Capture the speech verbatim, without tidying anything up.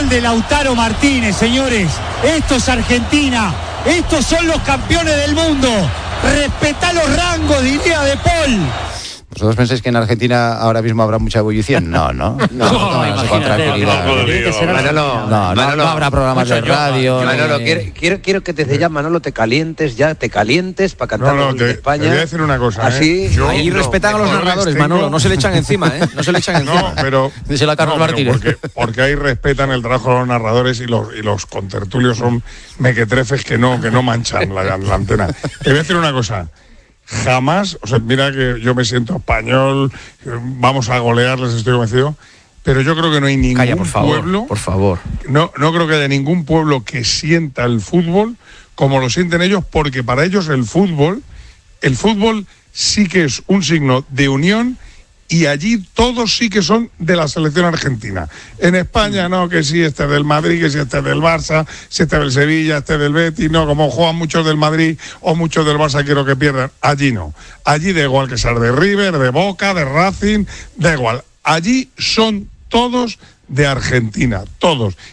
de Lautaro Martínez, señores. Esto es Argentina. Estos son los campeones del mundo. Respetá los rangos, diría De Paul. ¿Vosotros pensáis que en Argentina ahora mismo habrá mucha ebullición? No, no. No, no, no, no con tranquilidad. No, Manolo, no, no, no habrá programas de radio. Manolo, ni... quiero, quiero, quiero que desde ya, Manolo, te calientes ya, te calientes para cantar no, no, te, en España. Te voy a decir una cosa. Así, ¿eh? Yo, ahí no, respetan a los narradores, tengo... Manolo, no se le echan encima, ¿eh? No se le echan encima. No, pero... Díselo a Carlos no, Martínez. Porque, porque ahí respetan el trabajo de los narradores y los, y los contertulios son mequetrefes que no, que no manchan la, la antena. Te voy a decir una cosa. Jamás, o sea, mira que yo me siento español, vamos a golearles, estoy convencido, pero yo creo que no hay ningún Calla, por favor, pueblo, por favor. No, no creo que haya ningún pueblo que sienta el fútbol como lo sienten ellos, porque para ellos el fútbol, el fútbol sí que es un signo de unión. Y allí todos sí que son de la selección argentina. En España no, que sí, este es del Madrid, que sí, este es del Barça, si este es del Sevilla, este es del Betis, no, como juegan muchos del Madrid o muchos del Barça quiero que pierdan. Allí no. Allí da igual que sea de River, de Boca, de Racing, da igual. Allí son todos de Argentina, todos.